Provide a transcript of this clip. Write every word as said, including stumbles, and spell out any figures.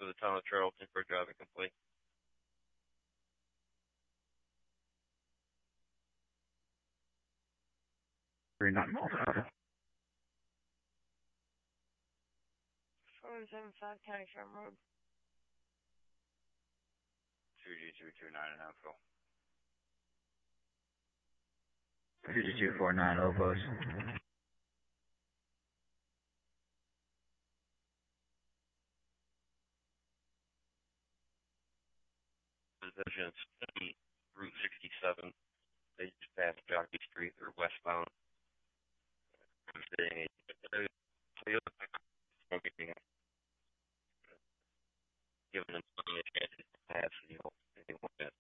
for the town of Charlton for a driving complaint. Three nine one. four seven five County Farm Road. two G two two nine in Hemphill. two G two four nine Opos. Positions Route sixty-seven. They just passed Jockey Street. They're westbound. I'm staying a